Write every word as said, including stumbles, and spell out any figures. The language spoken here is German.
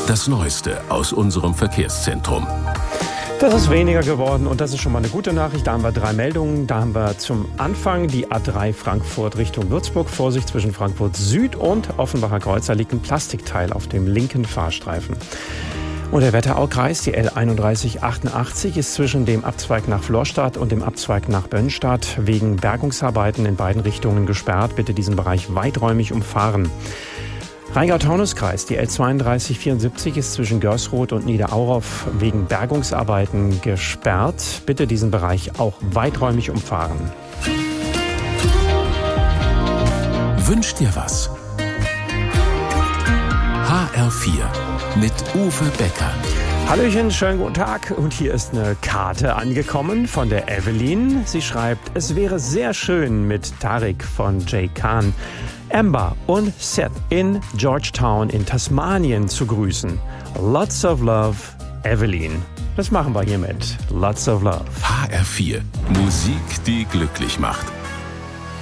Das Neueste aus unserem Verkehrszentrum. Das ist weniger geworden und das ist schon mal eine gute Nachricht. Da haben wir drei Meldungen. Da haben wir zum Anfang die A drei Frankfurt Richtung Würzburg. Vorsicht, zwischen Frankfurt Süd und Offenbacher Kreuz. Da liegt ein Plastikteil auf dem linken Fahrstreifen. Und der Wetteraukreis, die L einunddreißig achtundachtzig, ist zwischen dem Abzweig nach Florstadt und dem Abzweig nach Bönnstadt wegen Bergungsarbeiten in beiden Richtungen gesperrt. Bitte diesen Bereich weiträumig umfahren. Rheingau-Taunus-Kreis, die L zweiunddreißig vierundsiebzig ist zwischen Görsroth und Niederauroff wegen Bergungsarbeiten gesperrt. Bitte diesen Bereich auch weiträumig umfahren. Wünsch dir was? H R vier mit Uwe Becker. Hallöchen, schönen guten Tag. Und hier ist eine Karte angekommen von der Evelyn. Sie schreibt, es wäre sehr schön mit Tarek von Jay Khan, Amber und Seth in Georgetown in Tasmanien zu grüßen. Lots of love, Evelyn. Das machen wir hiermit. Lots of love. H R vier. Musik, die glücklich macht.